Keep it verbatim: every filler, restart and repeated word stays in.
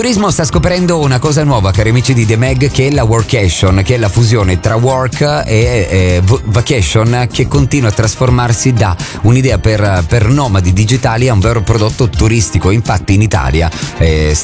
turismo sta scoprendo una cosa nuova, cari amici di The Mag, che è la workation, che è la fusione tra work e eh, vacation, che continua a trasformarsi da un'idea per, per nomadi digitali a un vero prodotto turistico. Infatti in Italia eh,